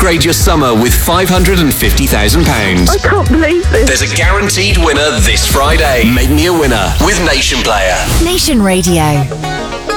upgrade your summer with £550,000. I can't believe this. There's a guaranteed winner this Friday. Make me a winner with Nation Player. Nation Radio.